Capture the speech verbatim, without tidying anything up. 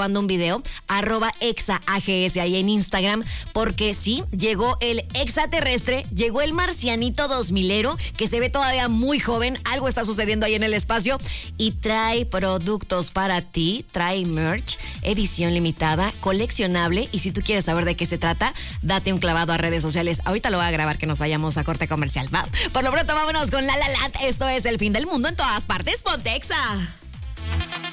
grabando un video, arroba exaags ahí en Instagram, porque sí, llegó el extraterrestre, llegó el marcianito dos milero, que se ve todavía muy joven, algo está sucediendo ahí en el espacio, y trae productos para ti, trae merch, edición limitada, coleccionable, y si tú quieres saber de qué se trata, date un clavado a redes sociales. Ahorita lo voy a grabar que nos vayamos a corte comercial, ¿va? Por lo pronto vámonos con La La Land. Esto es El Fin del Mundo en Todas Partes, Pontexa.